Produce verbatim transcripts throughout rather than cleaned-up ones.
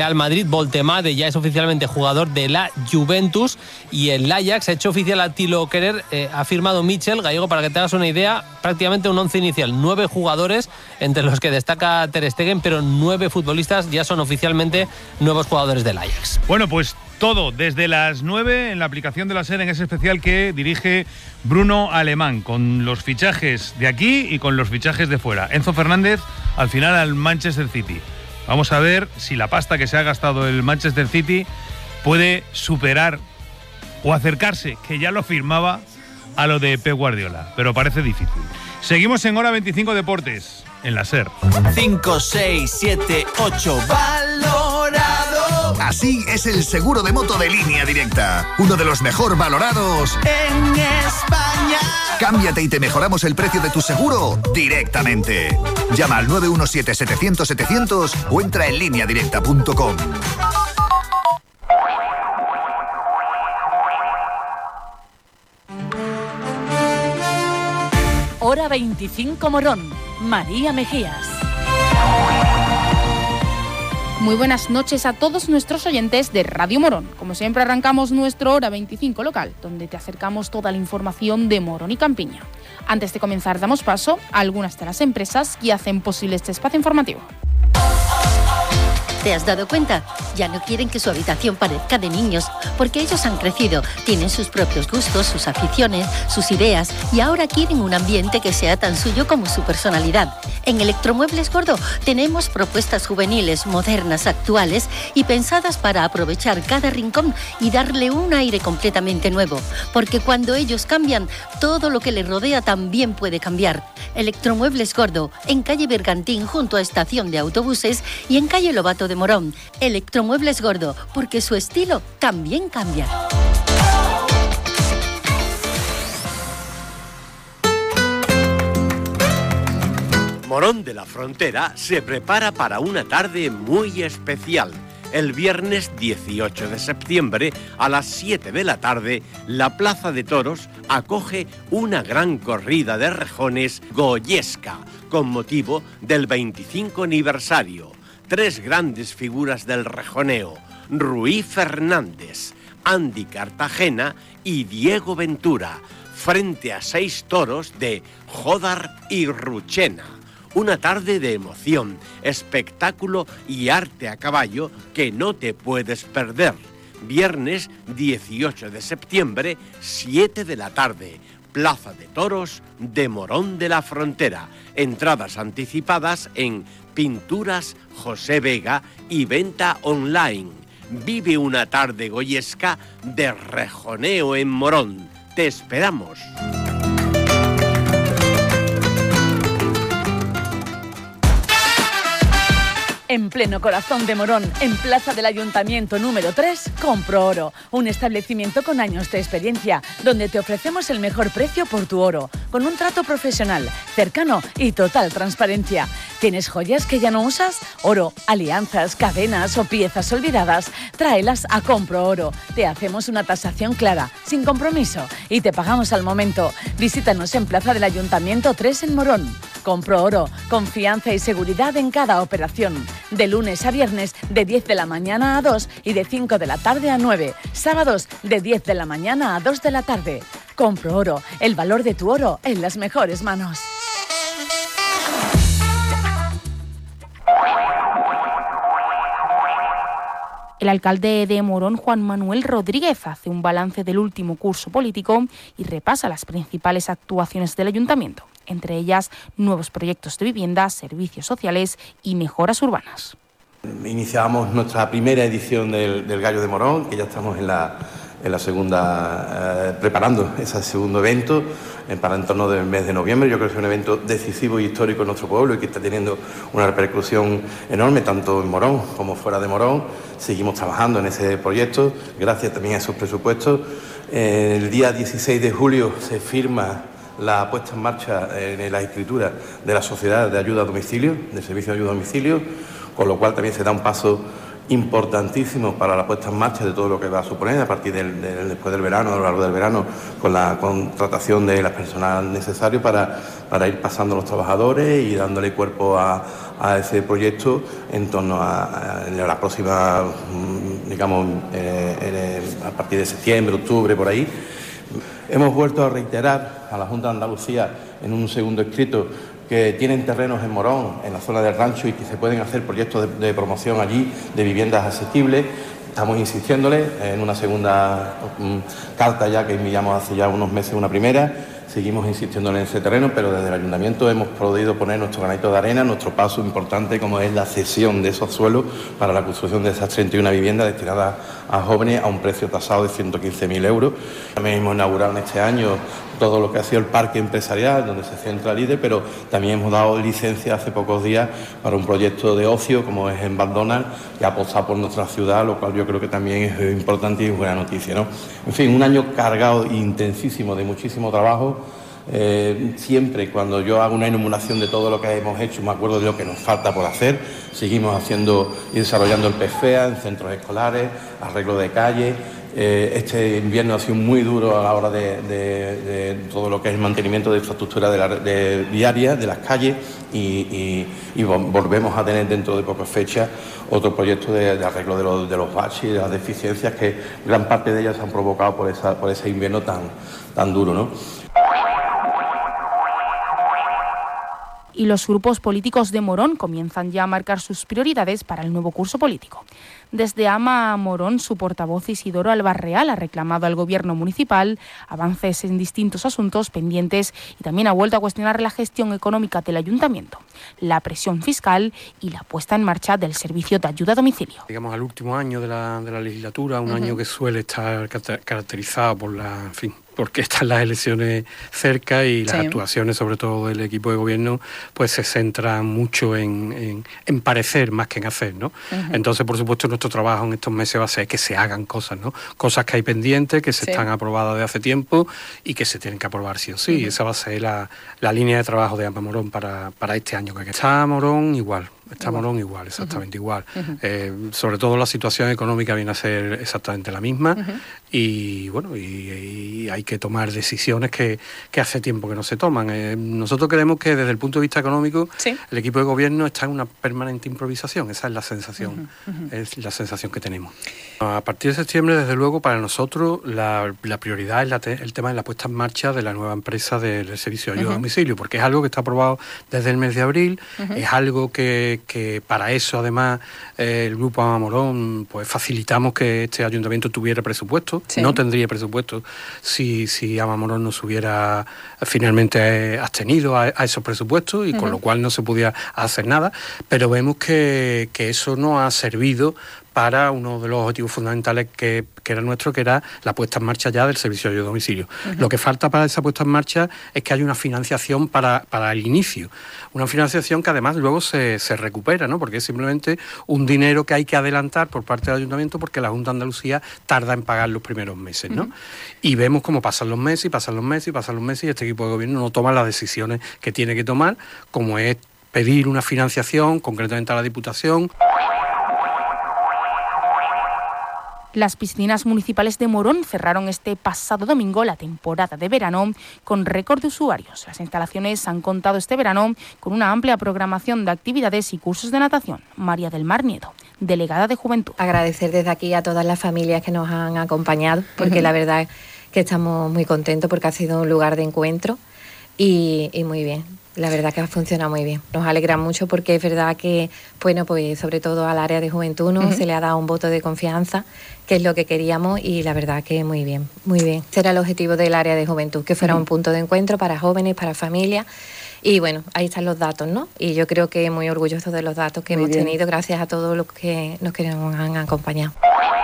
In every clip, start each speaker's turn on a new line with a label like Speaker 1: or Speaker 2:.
Speaker 1: Real Madrid, Voltemade ya es oficialmente jugador de la Juventus y el Ajax ha hecho oficial a Thilo Kehrer, eh, ha firmado Michel Gallego, para que te hagas una idea, prácticamente un once inicial, nueve jugadores entre los que destaca Ter Stegen, pero nueve futbolistas ya son oficialmente nuevos jugadores del Ajax.
Speaker 2: Bueno, pues todo desde las nueve en la aplicación de la SER, en ese especial que dirige Bruno Alemán, con los fichajes de aquí y con los fichajes de fuera. Enzo Fernández al final al Manchester City. Vamos a ver si la pasta que se ha gastado el Manchester City puede superar o acercarse, que ya lo firmaba, a lo de Pep Guardiola, pero parece difícil. Seguimos en Hora veinticinco Deportes, en la SER.
Speaker 3: cinco, seis, siete, ocho, valorado.
Speaker 4: Así es el seguro de moto de Línea Directa, uno de los mejor valorados
Speaker 3: en España.
Speaker 4: Cámbiate y te mejoramos el precio de tu seguro directamente. Llama al nueve uno siete, setecientos, setecientos o entra en línea directa punto com.
Speaker 5: Hora veinticinco Morón, María Mejías.
Speaker 6: Muy buenas noches a todos nuestros oyentes de Radio Morón. Como siempre arrancamos nuestro Hora veinticinco local, donde te acercamos toda la información de Morón y Campiña. Antes de comenzar damos paso a algunas de las empresas que hacen posible este espacio informativo.
Speaker 7: ¿Te has dado cuenta? Ya no quieren que su habitación parezca de niños, porque ellos han crecido, tienen sus propios gustos, sus aficiones, sus ideas, y ahora quieren un ambiente que sea tan suyo como su personalidad. En Electromuebles Gordo tenemos propuestas juveniles, modernas, actuales y pensadas para aprovechar cada rincón y darle un aire completamente nuevo, porque cuando ellos cambian, todo lo que les rodea también puede cambiar. Electromuebles Gordo, en calle Bergantín junto a estación de autobuses y en calle Lobato de Morón. Electromuebles Gordo, porque su estilo también cambia.
Speaker 8: Morón de la Frontera se prepara para una tarde muy especial. El viernes dieciocho de septiembre a las siete de la tarde, la Plaza de Toros acoge una gran corrida de rejones goyesca con motivo del veinticinco aniversario. Tres grandes figuras del rejoneo, Ruy Fernández, Andy Cartagena y Diego Ventura, frente a seis toros de Jódar y Ruchena. Una tarde de emoción, espectáculo y arte a caballo que no te puedes perder. Viernes dieciocho de septiembre, siete de la tarde. Plaza de Toros de Morón de la Frontera. Entradas anticipadas en Pinturas José Vega y venta online. Vive una tarde goyesca de rejoneo en Morón. Te esperamos.
Speaker 5: En pleno corazón de Morón, en Plaza del Ayuntamiento número tres, Compro Oro, un establecimiento con años de experiencia, donde te ofrecemos el mejor precio por tu oro, con un trato profesional, cercano y total transparencia. ¿Tienes joyas que ya no usas? Oro, alianzas, cadenas o piezas olvidadas, tráelas a Compro Oro. Te hacemos una tasación clara, sin compromiso, y te pagamos al momento. Visítanos en Plaza del Ayuntamiento tres en Morón. Compro Oro, confianza y seguridad en cada operación. De lunes a viernes, de diez de la mañana a dos y de cinco de la tarde a nueve. Sábados, de diez de la mañana a dos de la tarde. Compro Oro, el valor de tu oro en las mejores manos.
Speaker 6: El alcalde de Morón, Juan Manuel Rodríguez, hace un balance del último curso político y repasa las principales actuaciones del ayuntamiento, entre ellas nuevos proyectos de vivienda, servicios sociales y mejoras urbanas.
Speaker 9: Iniciamos nuestra primera edición del, del Gallo de Morón, que ya estamos en la, en la segunda, eh, preparando ese segundo evento eh, para en torno del mes de noviembre. Yo creo que es un evento decisivo y histórico en nuestro pueblo y que está teniendo una repercusión enorme, tanto en Morón como fuera de Morón. Seguimos trabajando en ese proyecto, gracias también a esos presupuestos. Eh, el día dieciséis de julio se firma la puesta en marcha en la escritura de la Sociedad de Ayuda a Domicilio, del Servicio de Ayuda a Domicilio, con lo cual también se da un paso importantísimo para la puesta en marcha de todo lo que va a suponer a partir del, del después del verano, a lo largo del verano, con la contratación de las personas necesarias para, para ir pasando los trabajadores y dándole cuerpo a, a ese proyecto en torno a, a en la próxima, digamos, eh, eh, a partir de septiembre, octubre, por ahí. Hemos vuelto a reiterar a la Junta de Andalucía en un segundo escrito que tienen terrenos en Morón, en la zona del rancho, y que se pueden hacer proyectos de, de promoción allí de viviendas asequibles. Estamos insistiéndole en una segunda um, carta ya que enviamos hace ya unos meses, una primera. Seguimos insistiéndole en ese terreno, pero desde el Ayuntamiento hemos podido poner nuestro granito de arena, nuestro paso importante, como es la cesión de esos suelos para la construcción de esas treinta y una viviendas destinadas a jóvenes a un precio tasado de ciento quince mil euros. También hemos inaugurado en este año todo lo que ha sido el parque empresarial, donde se centra Líder, pero también hemos dado licencia hace pocos días para un proyecto de ocio, como es en McDonald's, que ha apostado por nuestra ciudad, lo cual yo creo que también es importante y es buena noticia, ¿no? En fin, un año cargado e intensísimo de muchísimo trabajo. Eh, siempre cuando yo hago una enumeración de todo lo que hemos hecho, me acuerdo de lo que nos falta por hacer. Seguimos haciendo y desarrollando el P F E A en centros escolares, arreglo de calles. Eh, este invierno ha sido muy duro a la hora de, de, de todo lo que es el mantenimiento de infraestructura de la, de, diaria de las calles y, y, y volvemos a tener dentro de pocas fechas otro proyecto de, de arreglo de los, de los baches y de las deficiencias que gran parte de ellas se han provocado por, esa, por ese invierno tan, tan duro, ¿no?
Speaker 6: Y los grupos políticos de Morón comienzan ya a marcar sus prioridades para el nuevo curso político. Desde Ama Morón, su portavoz Isidoro Albarreal ha reclamado al gobierno municipal avances en distintos asuntos pendientes y también ha vuelto a cuestionar la gestión económica del ayuntamiento, la presión fiscal y la puesta en marcha del servicio de ayuda a domicilio.
Speaker 10: Digamos al último año de la, de la legislatura, un uh-huh. año que suele estar caracterizado por la, en fin, porque están las elecciones cerca y las sí. actuaciones, sobre todo del equipo de gobierno, pues se centran mucho en, en, en parecer más que en hacer, ¿no? Uh-huh. Entonces, por supuesto, nuestro trabajo en estos meses va a ser que se hagan cosas, ¿no? Cosas que hay pendientes, que se sí. están aprobadas de hace tiempo y que se tienen que aprobar sí o sí. Uh-huh. Esa va a ser la, la línea de trabajo de Ama Morón para, para este año que queda. Está Morón igual. Está igual. Morón igual, exactamente uh-huh. igual. Uh-huh. Eh, sobre todo la situación económica viene a ser exactamente la misma uh-huh. y bueno, y, y hay que tomar decisiones que, que hace tiempo que no se toman. Eh, nosotros creemos que desde el punto de vista económico ¿sí? el equipo de gobierno está en una permanente improvisación, esa es la sensación, uh-huh. Uh-huh. es la sensación que tenemos. A partir de septiembre, desde luego, para nosotros la, la prioridad es la te, el tema de la puesta en marcha de la nueva empresa del servicio de ayuda uh-huh. a domicilio, porque es algo que está aprobado desde el mes de abril, uh-huh. es algo que que para eso además eh, el Grupo Ama Morón pues facilitamos que este ayuntamiento tuviera presupuesto, sí. no tendría presupuesto si, si Ama Morón no se hubiera finalmente abstenido a, a esos presupuestos y uh-huh. con lo cual no se podía hacer nada, pero vemos que, que eso no ha servido para uno de los objetivos fundamentales que, que era nuestro, que era la puesta en marcha ya del servicio de ayuda a domicilio. Uh-huh. Lo que falta para esa puesta en marcha es que haya una financiación para, para el inicio. Una financiación que además luego se, se recupera, ¿no? Porque es simplemente un dinero que hay que adelantar por parte del ayuntamiento porque la Junta de Andalucía tarda en pagar los primeros meses, ¿no? Uh-huh. Y vemos cómo pasan los meses y pasan los meses y pasan los meses y este equipo de gobierno no toma las decisiones que tiene que tomar, como es pedir una financiación, concretamente a la Diputación.
Speaker 6: Las piscinas municipales de Morón cerraron este pasado domingo la temporada de verano con récord de usuarios. Las instalaciones han contado este verano con una amplia programación de actividades y cursos de natación. María del Mar Nieto, delegada de Juventud.
Speaker 11: Agradecer desde aquí a todas las familias que nos han acompañado, porque uh-huh. la verdad es que estamos muy contentos porque ha sido un lugar de encuentro y, y muy bien. La verdad que ha funcionado muy bien. Nos alegra mucho porque es verdad que, bueno, pues sobre todo al área de juventud ¿no? uh-huh. se le ha dado un voto de confianza, que es lo que queríamos y la verdad que muy bien, muy bien. Ese era el objetivo del área de juventud, que fuera uh-huh. un punto de encuentro para jóvenes, para familias. Y bueno, ahí están los datos, ¿no? Y yo creo que muy orgullosos de los datos que muy hemos bien. tenido gracias a todos los que nos, que nos han acompañado.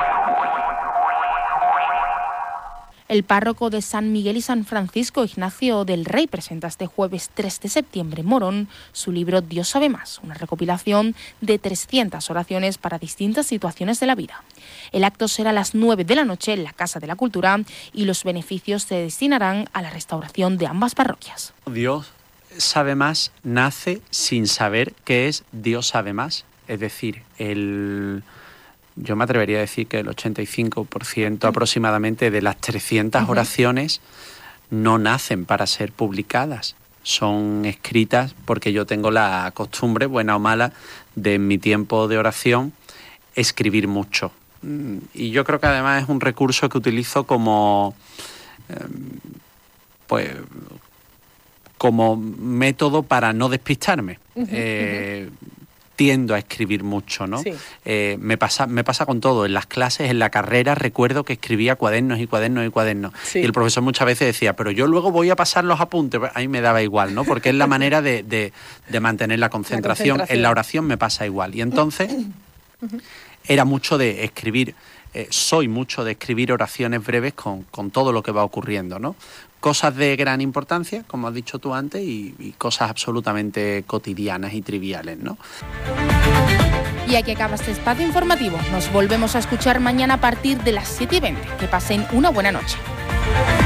Speaker 6: El párroco de San Miguel y San Francisco, Ignacio del Rey, presenta este jueves tres de septiembre en Morón su libro Dios sabe más, una recopilación de trescientas oraciones para distintas situaciones de la vida. El acto será a las nueve de la noche en la Casa de la Cultura y los beneficios se destinarán a la restauración de ambas parroquias.
Speaker 12: Dios sabe más nace sin saber qué es Dios sabe más, es decir, el... Yo me atrevería a decir que el ochenta y cinco por ciento aproximadamente de las trescientas uh-huh. oraciones no nacen para ser publicadas. son escritas porque yo tengo la costumbre, buena o mala, de en mi tiempo de oración escribir mucho. Y yo creo que además es un recurso que utilizo como, eh, pues, como método para no despistarme. Uh-huh, eh, uh-huh. Tiendo a escribir mucho, ¿no? Sí. Eh, me pasa, me pasa con todo. En las clases, en la carrera, recuerdo que escribía cuadernos y cuadernos y cuadernos. Sí. Y el profesor muchas veces decía, pero yo luego voy a pasar los apuntes. A mí me daba igual, ¿no? Porque es la manera de, de, de mantener la concentración. la concentración. En la oración me pasa igual. Y entonces uh-huh. era mucho de escribir, eh, soy mucho de escribir oraciones breves con, con todo lo que va ocurriendo, ¿no? Cosas de gran importancia, como has dicho tú antes, y, y cosas absolutamente cotidianas y triviales, ¿no?
Speaker 6: Y aquí acaba este espacio informativo. Nos volvemos a escuchar mañana a partir de las siete y veinte. Que pasen una buena noche.